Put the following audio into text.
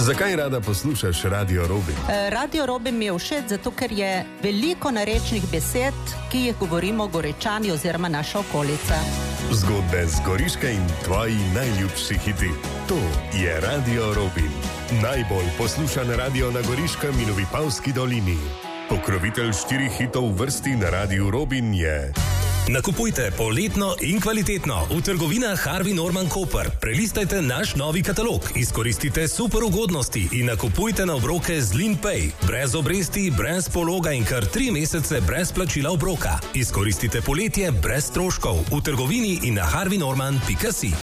Zakaj rada poslušaš Radio Robin? Radio Robin mi je všeč, zato ker je veliko narečnih besed, ki jih govorimo Goričani oziroma naša okolica. Zgodbe z Goriške in tvoji najljubši hiti. To je Radio Robin. Najbolj poslušan radio na Goriškem in v Vipavski dolini. Pokrovitelj 4 hitov v vrsti na Radiu Robin je... Nakupujte poletno in kvalitetno v trgovinah Harvey Norman Koper. Prelistajte naš novi katalog, izkoristite super ugodnosti in nakupujte na obroke z LinPay. Brez obresti, brez pologa in kar 3 mesece brez plačila obroka. Izkoristite poletje brez stroškov v trgovini in na harveynorman.si.